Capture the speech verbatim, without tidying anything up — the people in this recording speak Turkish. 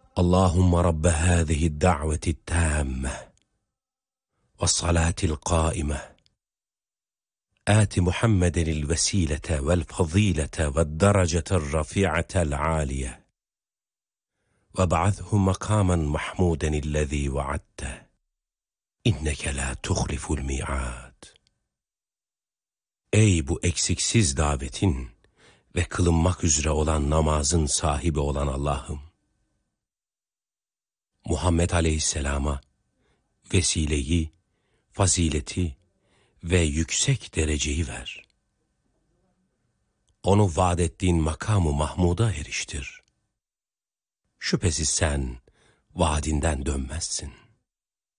Allahümme Rabbe hâzihi da'veti tâmme ve salâtil qâime âti Muhammedenil vesilete vel fazilete ve derecetel rafi'atel âliye ve ba'athu makamen mahmudenillezî vaadte inneke la tuhliful mi'ad. Ey bu eksiksiz davetin ve kılınmak üzere olan namazın sahibi olan Allah'ım! Muhammed Aleyhisselam'a vesileyi, fazileti ve yüksek dereceyi ver. Onu vaad ettiğin makamı Mahmud'a eriştir. Şüphesiz sen vaadinden dönmezsin.